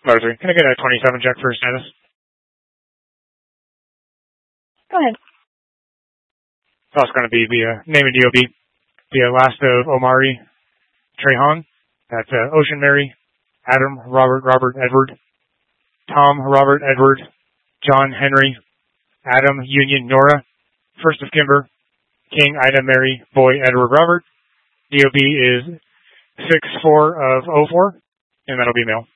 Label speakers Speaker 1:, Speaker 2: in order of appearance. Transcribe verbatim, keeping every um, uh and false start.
Speaker 1: Letter three. Can I get a twenty-seven check for status?
Speaker 2: Go ahead.
Speaker 1: That's going to be via name and D O B. Via last of Omari Trehan. That's uh, Ocean Mary, Adam, Robert, Robert, Edward, Tom, Robert, Edward, John, Henry, Adam, Union, Nora, First of Kimber, King, Ida, Mary, Boy, Edward, Robert. D O B is six four of oh four, and that'll be mail.